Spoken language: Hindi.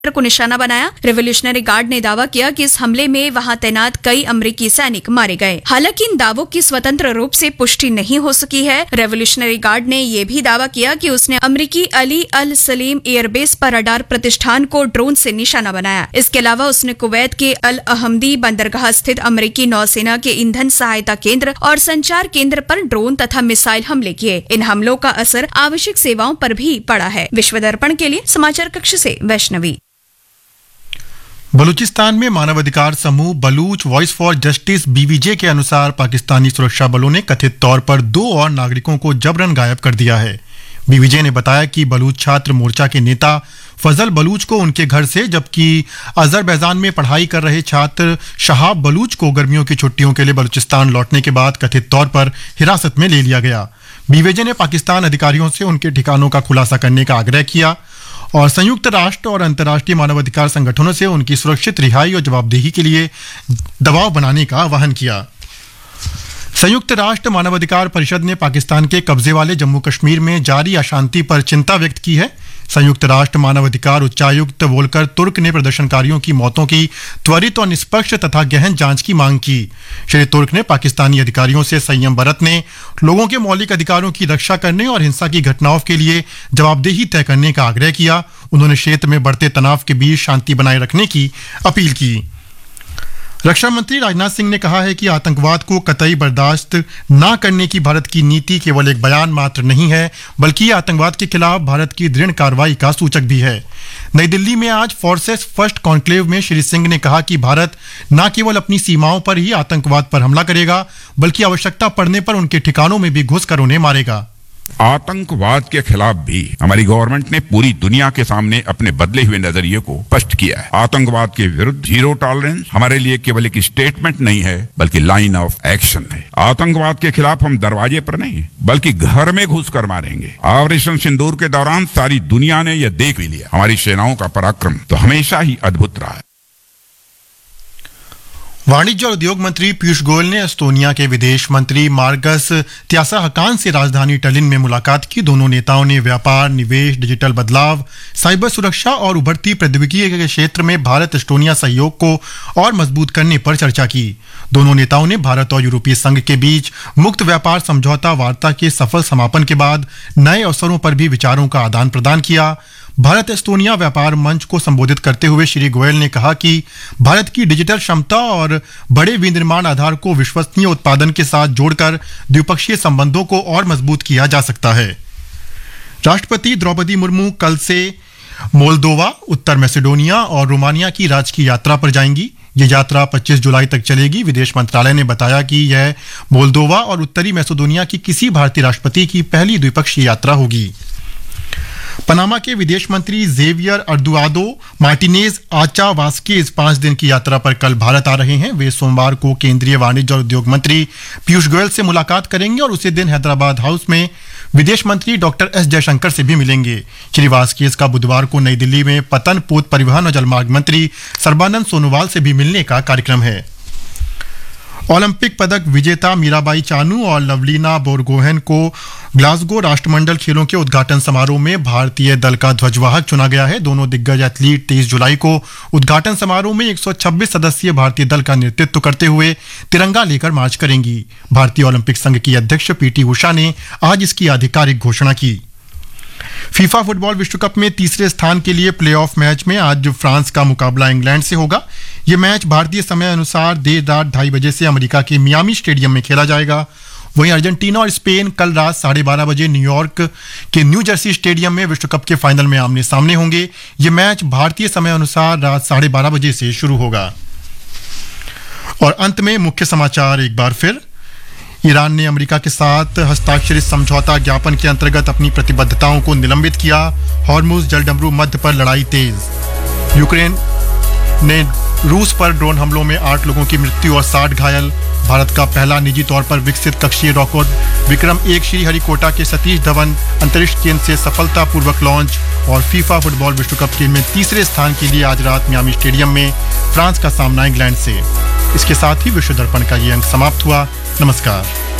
को निशाना बनाया। रेवोल्यूशनरी गार्ड ने दावा किया कि इस हमले में वहां तैनात कई अमेरिकी सैनिक मारे गए। हालांकि इन दावों की स्वतंत्र रूप से पुष्टि नहीं हो सकी है। रेवोल्यूशनरी गार्ड ने यह भी दावा किया कि उसने अमेरिकी अली अल सलीम एयरबेस पर रडार प्रतिष्ठान को ड्रोन से निशाना बनाया। इसके अलावा उसने कुवैत के अल अहमदी बंदरगाह स्थित अमेरिकी नौसेना के ईंधन सहायता केंद्र और संचार केंद्र पर ड्रोन तथा मिसाइल हमले किए। इन हमलों का असर आवश्यक सेवाओं पर भी पड़ा है। विश्व दर्पण के लिए समाचार कक्ष से वैष्णवी। बलूचिस्तान में मानवाधिकार समूह Baloch voice for justice BVJ के अनुसार पाकिस्तानी सुरक्षा बलों ने कथित तौर पर 2 और नागरिकों को जबरन गायब कर दिया है। BVJ ने बताया कि बलूच छात्र मोर्चा के नेता फजल बलूच को उनके घर से, जबकि अजरबैजान में पढ़ाई कर रहे छात्र शहाब बलूच को गर्मियों की छुट्टियों के लिए बलूचिस्तान लौटने के बाद कथित तौर पर हिरासत में ले लिया गया। BVJ ने पाकिस्तान अधिकारियों से उनके ठिकानों का खुलासा करने का आग्रह किया और संयुक्त राष्ट्र और अंतर्राष्ट्रीय मानवाधिकार संगठनों से उनकी सुरक्षित रिहाई और जवाबदेही के लिए दबाव बनाने का आह्वान किया। संयुक्त राष्ट्र मानवाधिकार परिषद ने पाकिस्तान के कब्जे वाले जम्मू कश्मीर में जारी अशांति पर चिंता व्यक्त की है। संयुक्त राष्ट्र मानवाधिकार उच्चायुक्त वोल्कर तुर्क ने प्रदर्शनकारियों की मौतों की त्वरित और निष्पक्ष तथा गहन जांच की मांग की। श्री तुर्क ने पाकिस्तानी अधिकारियों से संयम बरतने, लोगों के मौलिक अधिकारों की रक्षा करने और हिंसा की घटनाओं के लिए जवाबदेही तय करने का आग्रह किया। उन्होंने क्षेत्र में बढ़ते तनाव के बीच शांति बनाए रखने की अपील की। रक्षा मंत्री राजनाथ सिंह ने कहा है कि आतंकवाद को कतई बर्दाश्त न करने की भारत की नीति केवल एक बयान मात्र नहीं है, बल्कि यह आतंकवाद के खिलाफ भारत की दृढ़ कार्रवाई का सूचक भी है। नई दिल्ली में आज फोर्सेस फर्स्ट कॉन्क्लेव में श्री सिंह ने कहा कि भारत न केवल अपनी सीमाओं पर ही आतंकवाद पर हमला करेगा, बल्कि आवश्यकता पड़ने पर उनके ठिकानों में भी घुसकर उन्हें मारेगा। आतंकवाद के खिलाफ भी हमारी गवर्नमेंट ने पूरी दुनिया के सामने अपने बदले हुए नजरिए को स्पष्ट किया है। आतंकवाद के विरुद्ध जीरो टॉलरेंस हमारे लिए केवल एक स्टेटमेंट नहीं है, बल्कि लाइन ऑफ एक्शन है। आतंकवाद के खिलाफ हम दरवाजे पर नहीं, बल्कि घर में घुसकर मारेंगे। ऑपरेशन सिंदूर के दौरान सारी दुनिया ने यह देख भी लिया। हमारी सेनाओं का पराक्रम तो हमेशा ही अद्भुत रहा है। वाणिज्य और उद्योग मंत्री पीयूष गोयल ने एस्टोनिया के विदेश मंत्री मार्गस त्यासाहकान से राजधानी टलिन में मुलाकात की। दोनों नेताओं ने व्यापार, निवेश, डिजिटल बदलाव, साइबर सुरक्षा और उभरती प्रौद्योगिकी के क्षेत्र में भारत एस्टोनिया सहयोग को और मजबूत करने पर चर्चा की। दोनों नेताओं ने भारत और यूरोपीय संघ के बीच मुक्त व्यापार समझौता वार्ता के सफल समापन के बाद नए अवसरों पर भी विचारों का आदान प्रदान किया। भारत एस्टोनिया व्यापार मंच को संबोधित करते हुए श्री गोयल ने कहा कि भारत की डिजिटल क्षमता और बड़े विनिर्माण आधार को विश्वसनीय उत्पादन के साथ जोड़कर द्विपक्षीय संबंधों को और मजबूत किया जा सकता है। राष्ट्रपति द्रौपदी मुर्मू कल से मोल्दोवा, उत्तर मैसेडोनिया और रोमानिया की राजकीय यात्रा पर जाएंगी। ये यात्रा 25 जुलाई तक चलेगी। विदेश मंत्रालय ने बताया कि यह मोल्दोवा और उत्तरी मैसेडोनिया की किसी भारतीय राष्ट्रपति की पहली द्विपक्षीय यात्रा होगी। पनामा के विदेश मंत्री जेवियर अर्दुआदो मार्टिनेज आचा वास्केज 5 दिन की यात्रा पर कल भारत आ रहे हैं। वे सोमवार को केंद्रीय वाणिज्य और उद्योग मंत्री पीयूष गोयल से मुलाकात करेंगे और उसी दिन हैदराबाद हाउस में विदेश मंत्री डॉक्टर एस जयशंकर से भी मिलेंगे। श्री वास्केज का बुधवार को नई दिल्ली में पतन, पोत, परिवहन और जलमार्ग मंत्री सर्बानंद सोनोवाल से भी मिलने का कार्यक्रम है। ओलंपिक पदक विजेता मीराबाई चानू और लवलीना बोरगोहेन को ग्लासगो राष्ट्रमंडल खेलों के उद्घाटन समारोह में भारतीय दल का ध्वजवाहक चुना गया है। दोनों दिग्गज एथलीट 23 जुलाई को उद्घाटन समारोह में 126 सदस्यीय भारतीय दल का नेतृत्व करते हुए तिरंगा लेकर मार्च करेंगी। भारतीय ओलंपिक संघ की अध्यक्ष PT उषा ने आज इसकी आधिकारिक घोषणा की। फीफा फुटबॉल विश्व कप में तीसरे स्थान के लिए प्लेऑफ मैच में आज फ्रांस का मुकाबला इंग्लैंड से होगा। यह मैच भारतीय समय अनुसार देर रात 2:30 बजे से अमेरिका के मियामी स्टेडियम में खेला जाएगा। वहीं अर्जेंटीना और स्पेन कल रात 12:30 बजे न्यूयॉर्क के न्यू जर्सी स्टेडियम में विश्व कप के फाइनल में आमने सामने होंगे। यह मैच भारतीय समय अनुसार रात 12:30 बजे से शुरू होगा। और अंत में मुख्य समाचार एक बार फिर। ईरान ने अमेरिका के साथ हस्ताक्षरित समझौता ज्ञापन के अंतर्गत अपनी प्रतिबद्धताओं को निलंबित किया। हॉर्मुज जलडमरू मध्य पर लड़ाई तेज। यूक्रेन ने रूस पर ड्रोन हमलों में 8 लोगों की मृत्यु और 60 घायल। भारत का पहला निजी तौर पर विकसित कक्षीय रॉकेट विक्रम 1 श्रीहरिकोटा के सतीश धवन अंतरिक्ष केंद्र से सफलतापूर्वक लॉन्च। और फीफा फुटबॉल विश्व कप खेल में तीसरे स्थान के लिए आज रात मियामी स्टेडियम में फ्रांस का सामना इंग्लैंड से। इसके साथ ही विश्व दर्पण का ये अंक समाप्त हुआ। नमस्कार।